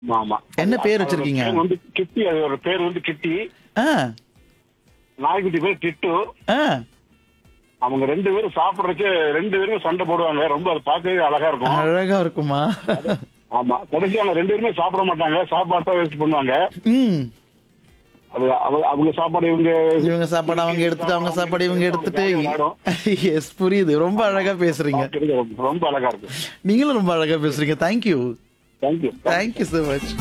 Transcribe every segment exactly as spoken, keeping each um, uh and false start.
ஆமா. என்ன அது- பேர் அதோட வச்சிருக்கீங்க? பேர் வந்து கிட்டி. அதோட பேர் வந்து கிட்டி. ஆ நாய்க்குட்டி பேர் டிட்டு. ஆ அவங்க ரெண்டு பேரும் சாப்பிடுறதுக்கு ரெண்டு பேரும் சண்டை போடுவாங்க. ரொம்ப அது பார்க்கவே அழகா இருக்கும். அழகா இருக்குமா? ஆமா. கடைசி அவங்க ரெண்டு பேருமே சாப்பிட மாட்டாங்க. சாப்பாட்டை வேஸ்ட் பண்ணுவாங்க. ம் அது அவ- அவங்க சாப்பாடு இவங்க இவங்க சாப்பாடு அவங்க எடுத்துட்டு அவங்க சாப்பாடு இவங்க எடுத்துட்டு விளையாடும். எஸ் புரியுது. ரொம்ப அழகா பேசுறீங்க. பார்க்கறதுக்கு ரொம்ப- ரொம்ப அழகா இருக்கு. நீங்களும் ரொம்ப அழகா பேசுறீங்க. Thank you thank you. Thank you so much.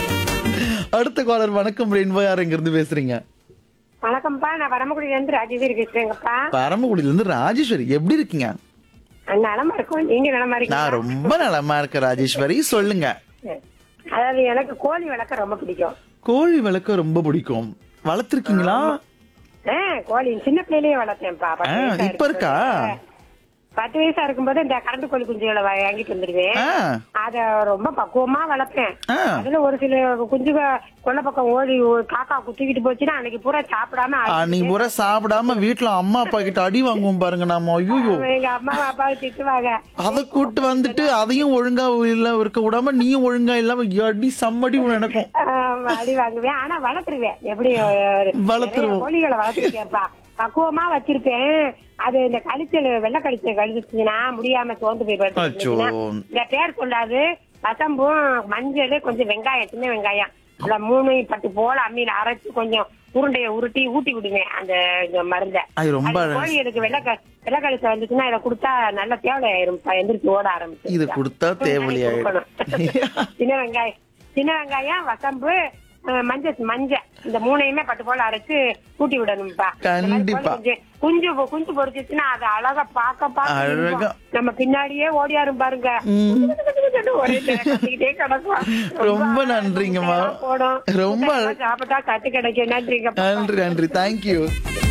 அடுத்த காலர் வணக்கம் ரெயின்போ. யார் எங்க இருந்து பேசுறீங்க? வணக்கம்ப்பா, நான் வரமக்குடியில இருந்து ராஜேஸ்வரி பேசுறேங்கப்பா. பரமக்குடியில இருந்து ராஜேஸ்வரி. எப்படி இருக்கீங்க? நலமா இருக்கும், நீங்க நலமா நான் இருக்கீங்க? ரொம்ப நலமா இருக்கேன் ராஜேஸ்வரி. சொல்லுங்க. அதாவது எனக்கு கோழி வளர்க்க ரொம்ப பிடிக்கும். கோழி வளர்க்க ரொம்ப பிடிக்கும். வளர்த்திருக்கீங்களா? ஆ, கோழி சின்ன பிள்ளையிலேயே வளர்த்தேன்ப்பா. பத்து ஆ, வயசா இப்ப இருக்கா? இருக்கும்போது- பத்து வயசா இருக்கும்போது இந்த கரண்ட் கோழி குஞ்சுகளை வா- வாங்கிட்டு வந்துருவேன். ஆ, அத ரொம்ப பக்குவமா வளர்ப்பேன். ஆ. அதுல ஒரு சில குஞ்சுக கொள்ள பக்கம் ஓடி ஒரு காக்கா குத்திக்கிட்டு போச்சுன்னா அன்னைக்கு பூரா சாப்பிடாம அன்னைக்கு முறை சாப்பிடாம வீட்டுல அம்மா அப்பா கிட்ட அடி வாங்குவோம் பாருங்க நாம. ஐயோ, எங்க அம்மா அப்பாவை திட்டுவாங்க. அத கூட்டு வந்துட்டு அதையும் ஒழுங்கா இல்ல இருக்க விடாம நீயும் ஒழுங்கா இல்லாம அடி சம்மடி எனக்கும். ஆமா, அடி வாங்குவேன். ஆனா வளர்த்துருவேன். எப்படி ஒரு வளர்த்துருவோம். நிறைய கோழிகளை வளர்த்துருக்கேன்ப்பா. பக்குவமா வச்சிருப்பேன். அது இந்த கழிச்சல் வெள்ளை கழிச்சல் கழிச்சுச்சுன்னா முடியாம சோர்ந்து போய் அச்சோ. படுத்துச்சுன்னா, இந்த பேர் சொல்லாது வசம்பும் மஞ்சள் கொஞ்சம் வெங்காயம், சின்ன வெங்காயம் அந்த மூணு பட்டு போல அம்மியில அரைச்சு கொஞ்சம் உருண்டைய உருட்டி ஊட்டி விடுவேன் அந்த இந்த மருந்தை. அது ரொம்ப அது கோழிகளுக்கு வெள்ளை க- வெள்ளை கழிச்ச வந்துச்சுன்னா இதை கொடுத்தா நல்ல தேவை ஆயிரும். எந்திரிச்சு ஓட ஆரம்பிச்சு இது கொடுத்தா தேவலையாயிடும். சின்ன வெங்காயம் சின்ன வெங்காயம் வசம்பு அஹ், மஞ்சள் மஞ்சள் இந்த மூணையுமே பட்டு போல அரைச்சு கூட்டி விடணும்ப்பா. கண்டிப்பா. குஞ்சு குஞ்சு குஞ்சு பொறிச்சிச்சுன்னா அது அழகா பாக்க பாக்க அழகா. இருக்கும். நம்ம பின்னாடியே ஓடியாரும் பாருங்க. ம். ஒரே நேரம் கத்திக்கிட்டே கிடக்கும். ரொம்ப நன்றிங்கம்மா. போடும். ரொம்ப முட்டை சாப்பிட்டா கட்டு கிடைக்கும். நன்றிங்க. நன்றி நன்றி. தேங்க்யூ.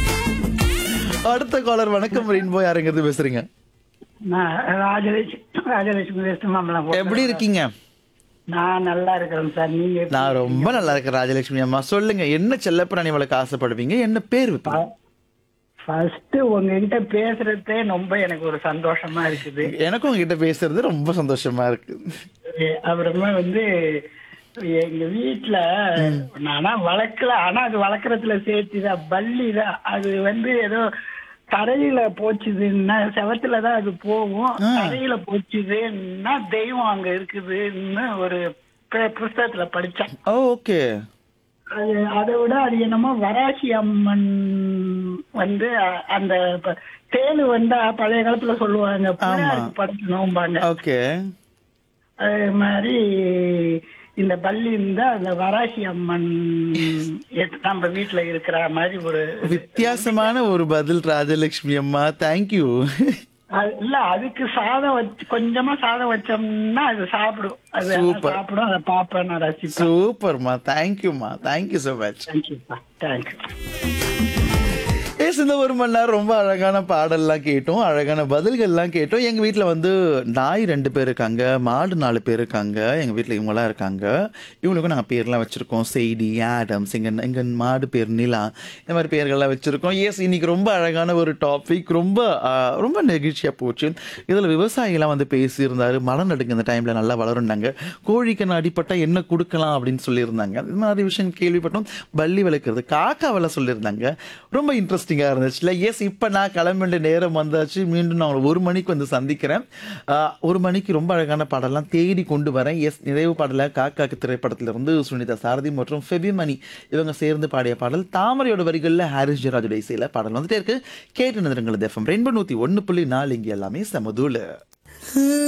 அடுத்த காலர் வணக்கம் ரெயின்போ. யார் எங்க இருந்து பேசுறீங்க? நான் ராஜலட்சுமி ராஜலட்சுமி வெஸ்ட் மாம்பலம். எப்படி இருக்கீங்க? நான் நல்லா இருக்கிறேன் சார். நீங்க எப்படி நான் ரொம்ப நல்லா இருக்கேன் ராஜலட்சுமி அம்மா. சொல்லுங்க, என்ன செல்லப்பிராணி வளர்க்க ஆசைப்படுவீங்க? என்ன பேர் வைப்பீங்க? ஃபர்ஸ்ட் உங்ககிட்ட பேசுறதே ரொம்ப எனக்கு ஒரு சந்தோஷமா இருக்குது. எனக்கும் உங்ககிட்ட பேசுறது ரொம்ப சந்தோஷமா இருக்கு. எ- அப்புறமா வந்து எங்க வீட்டுல நானா வளர்க்கல, ஆனா அது வளர்க்கறதுல சேர்த்துதான் பல்லி தான். அது வந்து ஏதோ தரையில போச்சுதுன்னா செவத்துலதான் அது போகும். ஆ. தரையில போச்சுதுன்னா தெய்வம் அங்க இருக்குதுன்னு ஒரு பு- புஸ்தகத்துல படிச்சேன். ஓ, ஓகே. அது அதை விட அது என்னமோ வராசி அம்மன் வந்து அ- அந்த ப- தேனு வந்தா பழைய காலத்துல சொல்லுவாங்க பிள்ளையாருக்கு படைக்கணும்பாங்க. ஓகே. அது மாதிரி இந்த பள்ளி இருந்தா அந்த வராசி அம்மன் எத்- நம்ம வீட்டுல இருக்கிற மாதிரி ஒரு வித்தியாசமான ஒரு பதில் ராஜலட்சுமி அம்மா. தேங்க்யூ. அது- இல்ல அதுக்கு சாதம் வச்சு கொஞ்சமா சாதம் வச்சோம்னா அது சாப்பிடும். அது Super. சாப்பிடும். அதை பார்ப்பேன், நான் ரசிப்பேன். சூப்பர்மா. தேங்க்யூமா. Thank you so much. தேங்க்யூப்பா. தேங்க்யூ. பேச இந்த ஒரு மணி நேரம் ரொம்ப அழகான பாடல்லாம் கேட்டோம், அழகான பதில்கள்லாம் கேட்டோம். எங்கள் வீட்டில் வந்து நாய் ரெண்டு பேர் இருக்காங்க, மாடு நாலு பேர் இருக்காங்க. எங்கள் வீட்டில் இவங்களாம் இருக்காங்க. இவங்களுக்கும் நாங்கள் பேர்லாம் வச்சுருக்கோம். செய்தி, ஆடம்ஸ், எங்கள் எங்கள் மாடு பேர் நிலா, இந்த மாதிரி பேர்கள்லாம் வச்சுருக்கோம். எஸ், இன்னைக்கு ரொம்ப அழகான ஒரு டாபிக். ரொம்ப ஆ, ரொம்ப நெகிழ்ச்சியாக போச்சு. இதில் விவசாயிகளாம் வந்து பேசியிருந்தார். மரம் நடுங்க இந்த டைமில் நல்லா வளருண்டாங்க. கோழிக்கு அடிப்பட்டால் என்ன கொடுக்கலாம் அப்படின்னு சொல்லியிருந்தாங்க. இது மாதிரி விஷயம் கேள்விப்பட்டோம். பள்ளி வளர்க்குறது, காக்காவெல்லாம் சொல்லியிருந்தாங்க. ரொம்ப இன்ட்ரெஸ்டிங்காக இருந்துச்சுல. எஸ், இப்போ நான் கிளம்ப வேண்டிய நேரம் வந்தாச்சு. மீண்டும் நான் ஒரு மணிக்கு வந்து சந்திக்கிறேன். ஆஹ், ஒரு மணிக்கு ரொம்ப அழகான பாடலாம் தேடி கொண்டு வரேன். எஸ், நிறைவு பாடல காக்காக்கு திரைப்படத்திலிருந்து சுனிதா சாரதி மற்றும் ஃபெபிமணி இவங்க சேர்ந்து பாடிய பாடல். தாமரையோட வரிகளில் ஹாரிஸ் ஜெயராஜோட இசையில் பாடல் வந்துட்டே இருக்கு. கேட்டு நிறுங்கள். எஃப்எம் ரெயின்போ நூற்றி ஒன்று புள்ளி நாலு. இங்கே எல்லாமே சமதூல.